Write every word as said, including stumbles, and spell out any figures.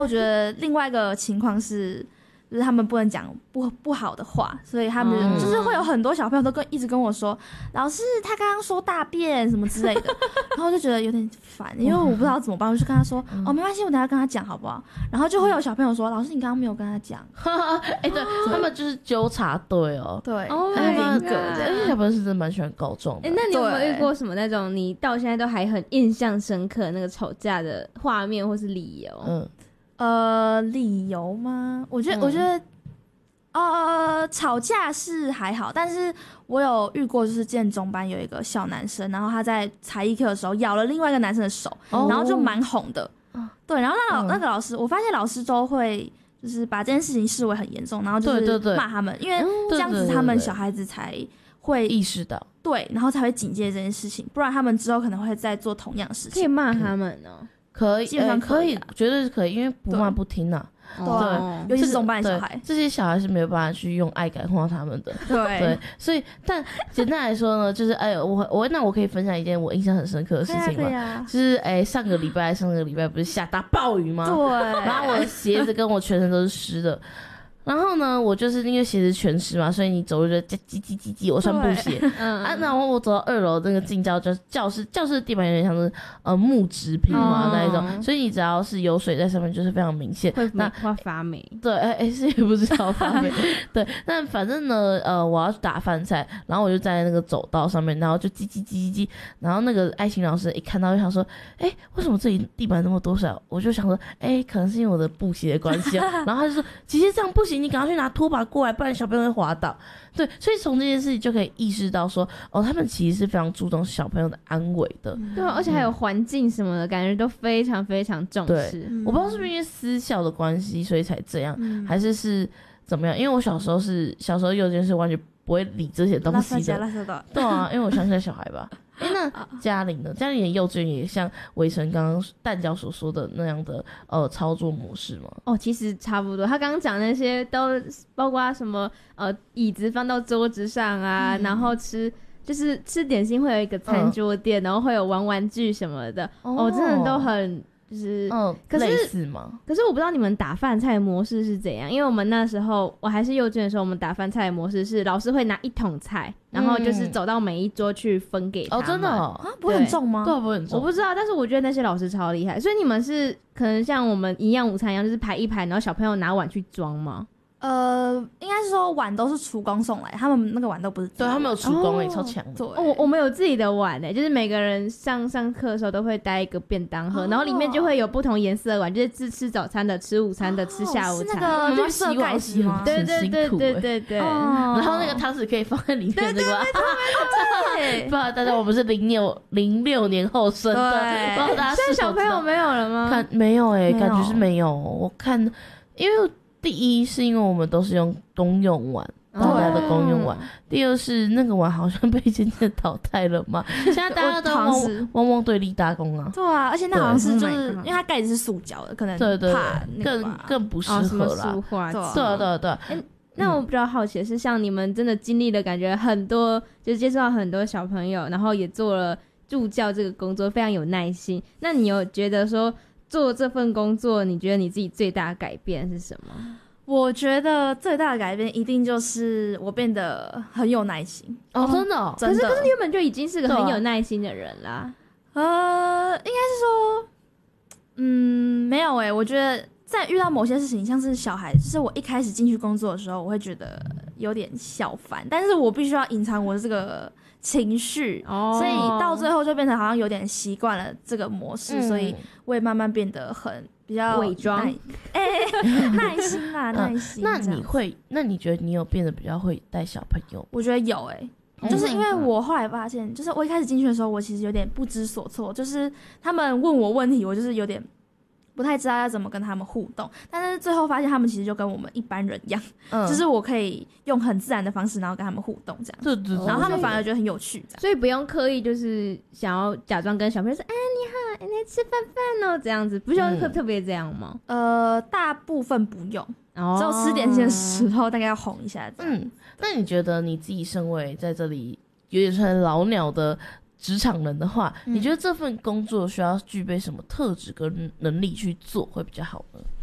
我觉得另外一个情况是，就是他们不能讲不不好的话，所以他们就是会有很多小朋友都跟一直跟我说，老师他刚刚说大便什么之类的，然后我就觉得有点烦，因为我不知道怎么办，我就跟他说，哦没关系，我等一下跟他讲好不好？然后就会有小朋友说，老师你刚刚没有跟他讲， 哎、欸，对他们就是纠察队哦， 对， 很严格的，而且小朋友是真的蛮喜欢告状的。 哎、欸，那你有没有遇过什么那种你到现在都还很印象深刻的那个吵架的画面或是理由？ 嗯。 呃，理由吗？我觉得，嗯、我觉得，呃，吵架是还好，但是我有遇过，就是建中班有一个小男生，然后他在才艺课的时候咬了另外一个男生的手，哦、然后就蛮红的。哦、对，然后那老、嗯、那个老师，我发现老师都会就是把这件事情视为很严重，然后就是骂他们，因为这样子他们小孩子才会意识到， 对，然后才会警戒这件事情，不然他们之后可能会再做同样的事情。 可以骂他们呢、喔？ 可以， 基本上可以， 可以绝对是可以，因为不骂不听啊。 对，对，尤其是中班的小孩， 这些小孩是没有办法去用爱感化他们的。 对对，所以但简单来说呢，就是哎，我我那我可以分享一件我印象很深刻的事情吗？ 啊、 就是哎，上个礼拜上个礼拜不是下大暴雨吗？ 对， 然后我的鞋子跟我全身都是湿的。然后呢，我就是因为鞋子全湿嘛，所以你走路就叽叽叽叽叽。我穿布鞋，嗯啊，然后我走到二楼那个进教教教室，教室的地板有点像是呃木质平滑、嗯、那一种，所以你只要是有水在上面，就是非常明显， 会美化发霉。 对，哎哎，是也不是要发霉，对。但反正呢，呃，我要去打饭菜，然后我就站在那个走道上面，然后就叽叽叽叽叽，然后那个爱情老师一看到就想说，哎，为什么这里地板那么多水？我就想说，哎，可能是因为我的布鞋的关系啊。然后他就说，其实这样不行。你赶快去拿拖把过来，不然小朋友会滑倒。对，所以从这件事情就可以意识到说，哦，他们其实是非常注重小朋友的安危的。 嗯、对、啊，而且还有环境什么的，感觉都非常非常重视。 嗯、我不知道是不是因为私校的关系，所以才这样，嗯、还是是怎么样？因为我小时候是小时候幼稚园是完全不会理这些东西的。对啊，因为我乡下小孩吧。哎、欸，那嘉玲呢？嘉玲的幼稚园也像维晨刚刚蛋教所说的那样的呃操作模式吗？ 哦，其实差不多。他刚刚讲那些都包括什么呃椅子放到桌子上啊，嗯、然后吃就是吃点心会有一个餐桌垫，嗯、然后会有玩玩具什么的。哦，哦真的都很。就是， 嗯，可是类似吗？ 可是我不知道你们打饭菜的模式是怎样，因为我们那时候我还是幼稚园的时候，我们打饭菜的模式是老师会拿一桶菜，然后就是走到每一桌去分给他们。 哦，真的哦？ 啊，不会很重吗？ 对，不会很重。 我不知道，但是我觉得那些老师超厉害。所以你们是可能像我们营养午餐一样，就是排一排，然后小朋友拿碗去装吗？ 呃，应该是说碗都是厨工送来，他们那个碗都不是。 对，他们有厨工诶、欸，超强。 对， 我我们有自己的碗诶、欸，就是每个人上上课的时候都会带一个便当盒，哦、然后里面就会有不同颜色的碗，就是吃吃早餐的、吃午餐的、哦、吃下午茶。 是那个绿色盖子吗？ 对对对对对对。 哦、然后那个汤匙可以放在里面，对对对对。 不好，大家我们是零六零六年后生的，不知道大家现在小朋友没有了吗？ 看没有诶、欸，感觉是没有。我看，因为。第一是因为我们都是用公用碗，大家的公用碗。第二是那个碗好像被渐渐淘汰了嘛，现在大家都汪汪汪队立大功啊。 对啊，而且那好像是就是因为它盖子是塑胶的，可能对对怕更更不适合啦。 塑化剂， 对啊对啊对啊。 欸那我比较好奇的是，像你们真的经历了感觉很多，就是接触到很多小朋友，然后也做了助教这个工作，非常有耐心。那你有觉得说？做这份工作，你觉得你自己最大的改变是什么？ 我觉得最大的改变一定就是我变得很有耐心哦，真的、哦， 真的。 可是可是你原本就已经是个很有耐心的人啦。 啊、呃，应该是说，嗯，没有诶、欸，我觉得在遇到某些事情，像是小孩，就是我一开始进去工作的时候，我会觉得有点小烦，但是我必须要隐藏我的这个情绪，哦、所以到最后就变成好像有点习惯了这个模式，嗯、所以我也慢慢变得很比较伪装， 哎、欸，耐心啊，耐心。 那你会？那你觉得你有变得比较会带小朋友？ 我觉得有哎、欸，就是因为我后来发现，就是我一开始进去的时候，我其实有点不知所措，就是他们问我问题，我就是有点。不太知道要怎么跟他们互动，但是最后发现他们其实就跟我们一般人一样，嗯、就是我可以用很自然的方式，然后跟他们互动这样， 对对对， 然后他们反而觉得很有趣， 所以不用刻意就是想要假装跟小朋友说，哎，你好，你来吃饭饭哦，这样子，不需要特特别这样吗？ 呃，大部分不用，哦、只有吃点心的时候大概要哄一下这样。 嗯，那你觉得你自己身为在这里有点算老鸟的职场人的话，嗯、你觉得这份工作需要具备什么特质跟能力去做会比较好呢？